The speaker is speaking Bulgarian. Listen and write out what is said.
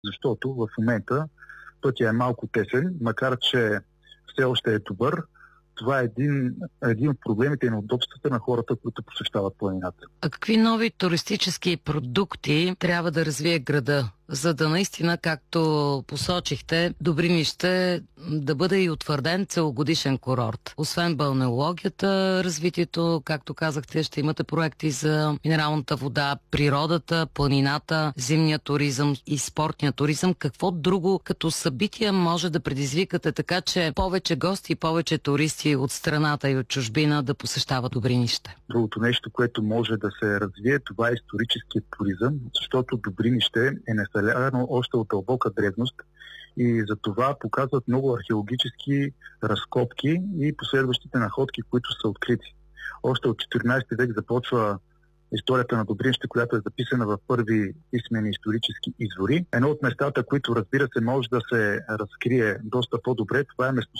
защото в момента пътя е малко тесен, макар че все още е добър. Това е един от проблемите и на удобствата на хората, които посещават планината. А какви нови туристически продукти трябва да развие града, за да наистина, както посочихте, Добринище да бъде и утвърден целогодишен курорт? Освен балнеологията, развитието, както казахте, ще имате проекти за минералната вода, природата, планината, зимния туризъм и спортния туризъм. Какво друго като събития може да предизвикате така, че повече гости и повече туристи от страната и от чужбина да посещават Добринище? Другото нещо, което може да се развие, това е историческият туризъм, защото Добринище е населено още от дълбока древност и за това показват много археологически разкопки и последващите находки, които са открити. Още от 14 век започва историята на Добринище, която е записана в първи писмени исторически извори. Едно от местата, които, разбира се, може да се разкрие доста по-добре, това е